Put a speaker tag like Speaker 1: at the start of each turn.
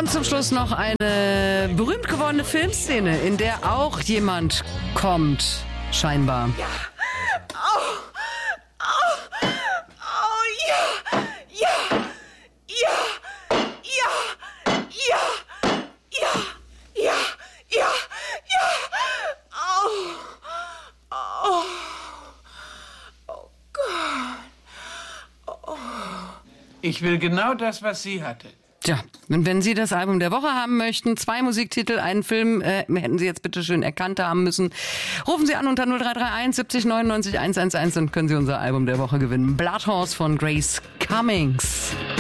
Speaker 1: Und zum Schluss noch eine berühmt gewordene Filmszene, in der auch jemand kommt, scheinbar.
Speaker 2: Ja.
Speaker 3: Ich will genau das, was sie hatte.
Speaker 1: Tja, und wenn Sie das Album der Woche haben möchten, 2 Musiktitel, einen Film, hätten Sie jetzt bitte schön erkannt haben müssen, rufen Sie an unter 0331 70 99 111 und können Sie unser Album der Woche gewinnen. Bloodhorse von Grace Cummings.